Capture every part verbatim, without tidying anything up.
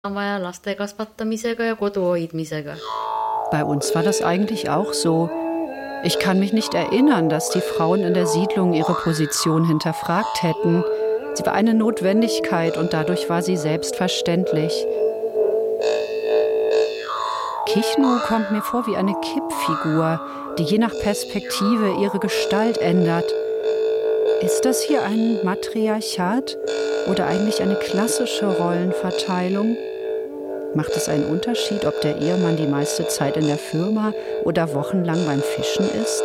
Bei uns war das eigentlich auch so. Ich kann mich nicht erinnern, dass die Frauen in der Siedlung ihre Position hinterfragt hätten. Sie war eine Notwendigkeit und dadurch war sie selbstverständlich. Kichnu kommt mir vor wie eine Kippfigur, die je nach Perspektive ihre Gestalt ändert. Ist das hier ein Matriarchat oder eigentlich eine klassische Rollenverteilung? Macht es einen Unterschied, ob der Ehemann die meiste Zeit in der Firma oder wochenlang beim Fischen ist?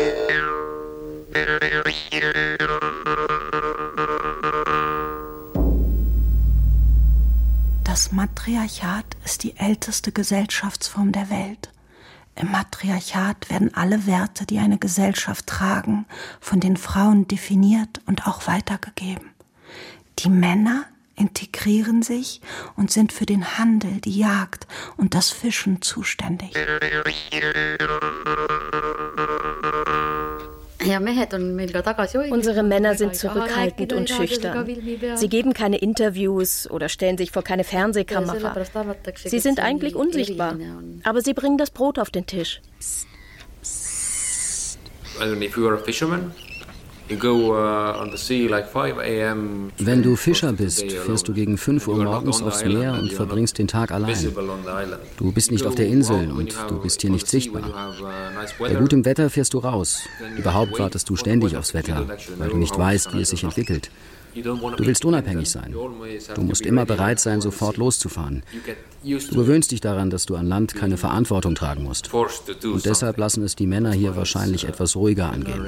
Das Matriarchat ist die älteste Gesellschaftsform der Welt. Im Matriarchat werden alle Werte, die eine Gesellschaft tragen, von den Frauen definiert und auch weitergegeben. Die Männer integrieren sich und sind für den Handel, die Jagd und das Fischen zuständig. Unsere Männer sind zurückhaltend und schüchtern. Sie geben keine Interviews oder stellen sich vor keine Fernsehkamera. Sie sind eigentlich unsichtbar, aber sie bringen das Brot auf den Tisch. Wenn du Fischer bist, fährst du gegen fünf Uhr morgens aufs Meer und verbringst den Tag allein. Du bist nicht auf der Insel und du bist hier nicht sichtbar. Bei gutem Wetter fährst du raus. Überhaupt wartest du ständig aufs Wetter, weil du nicht weißt, wie es sich entwickelt. Du willst unabhängig sein. Du musst immer bereit sein, sofort loszufahren. Du gewöhnst dich daran, dass du an Land keine Verantwortung tragen musst. Und deshalb lassen es die Männer hier wahrscheinlich etwas ruhiger angehen.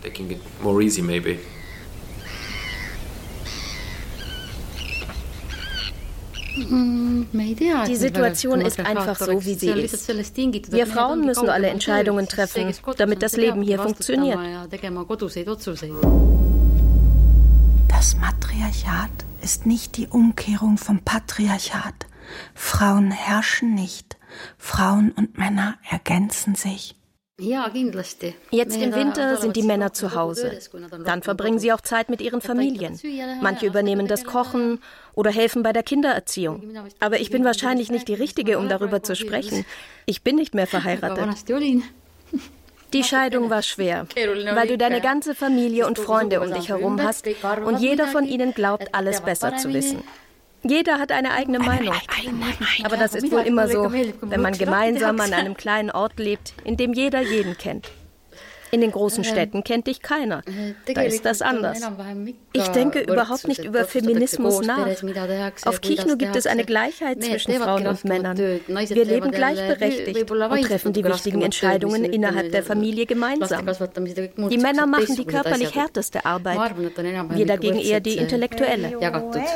Die Situation ist einfach so, wie sie ist. Wir Frauen müssen alle Entscheidungen treffen, damit das Leben hier funktioniert. Das Matriarchat ist nicht die Umkehrung vom Patriarchat. Frauen herrschen nicht. Frauen und Männer ergänzen sich. Jetzt im Winter sind die Männer zu Hause. Dann verbringen sie auch Zeit mit ihren Familien. Manche übernehmen das Kochen oder helfen bei der Kindererziehung. Aber ich bin wahrscheinlich nicht die Richtige, um darüber zu sprechen. Ich bin nicht mehr verheiratet. Die Scheidung war schwer, weil du deine ganze Familie und Freunde um dich herum hast und jeder von ihnen glaubt, alles besser zu wissen. Jeder hat eine eigene Meinung. Aber das ist wohl immer so, wenn man gemeinsam an einem kleinen Ort lebt, in dem jeder jeden kennt. In den großen Städten kennt dich keiner. Da ist das anders. Ich denke überhaupt nicht über Feminismus nach. Auf Kichnu gibt es eine Gleichheit zwischen Frauen und Männern. Wir leben gleichberechtigt und treffen die wichtigen Entscheidungen innerhalb der Familie gemeinsam. Die Männer machen die körperlich härteste Arbeit, wir dagegen eher die intellektuelle.